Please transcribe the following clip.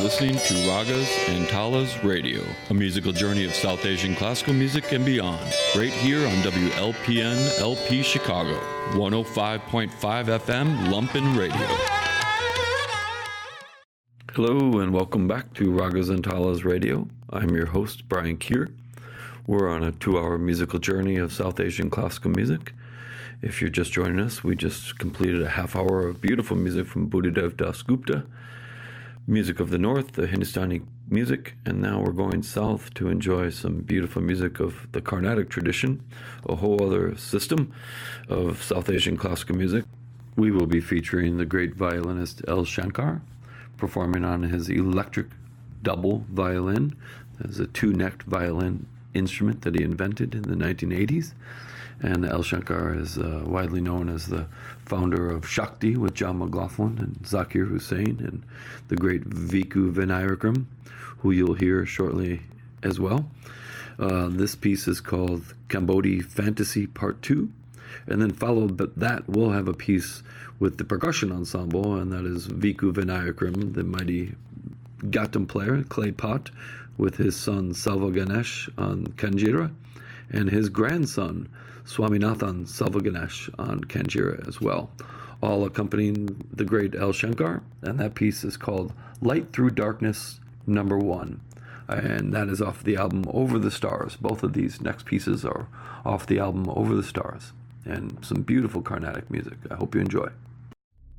listening to Ragas and Talas Radio, a musical journey of South Asian classical music and beyond, right here on WLPN LP Chicago, 105.5 FM Lumpen Radio. Hello and welcome back to Ragas and Talas Radio. I'm your host, Brian Keir. We're on a 2-hour musical journey of South Asian classical music. If you're just joining us, we just completed a half hour of beautiful music from Buddhadev Das Gupta, music of the North, the Hindustani music, and now we're going south to enjoy some beautiful music of the Carnatic tradition, a whole other system of South Asian classical music. We will be featuring the great violinist L. Shankar, performing on his electric double violin. It's a 2-necked violin instrument that he invented in the 1980s. And L. Shankar is widely known as the founder of Shakti with John McLaughlin and Zakir Hussain and the great Viku Vinayakram, who you'll hear shortly as well. This piece is called Cambodia Fantasy Part 2. And then followed by that, we'll have a piece with the percussion ensemble, and that is Viku Vinayakram, the mighty Ghatam player, clay pot, with his son Salva Ganesh on Kanjira, and his grandson Swaminathan Salva Ganesh on Kanjira as well, all accompanying the great L. Shankar, and that piece is called Light Through Darkness No. 1, and that is off the album Over the Stars. Both of these next pieces are off the album Over the Stars, and some beautiful Carnatic music. I hope you enjoy.